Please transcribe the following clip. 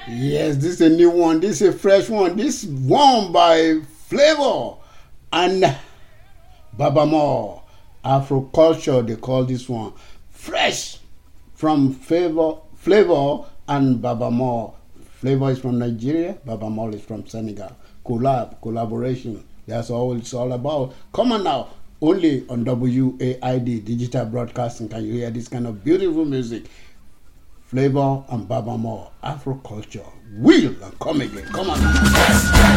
Yes, this is a new one. This is a fresh one. This one by Flavor and Babamore. Afro culture, they call this one. Fresh from Flavor and Babamore. Flavor is from Nigeria. Babamore is from Senegal. Collaboration. That's all it's all about. Come on now. Only on WAID Digital Broadcasting can you hear this kind of beautiful music. Flavor and Babamore, Afro culture. Will and come again. Come on.